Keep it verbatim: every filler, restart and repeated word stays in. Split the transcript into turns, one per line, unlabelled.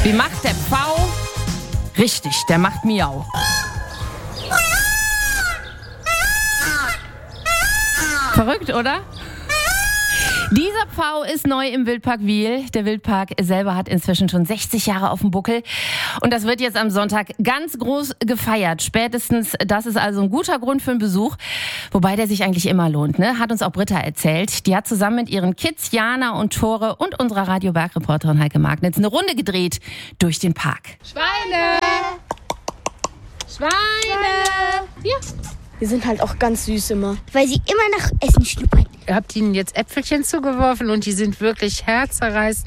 Wie macht der Pfau? Richtig, der macht Miau. Verrückt, oder? Dieser Pfau ist neu im Wildpark Wiel. Der Wildpark selber hat inzwischen schon sechzig Jahre auf dem Buckel. Und das wird jetzt am Sonntag ganz groß gefeiert. Spätestens, das ist also ein guter Grund für einen Besuch. Wobei der sich eigentlich immer lohnt, ne? Hat uns auch Britta erzählt. Die hat zusammen mit ihren Kids Jana und Tore und unserer Radio-Berg-Reporterin Heike Magnitz eine Runde gedreht durch den Park.
Schweine! Schweine! Hier.
Die sind halt auch ganz süß immer.
Weil sie immer nach Essen schnuppern.
Ihr habt ihnen jetzt Äpfelchen zugeworfen und die sind wirklich herzerreißend.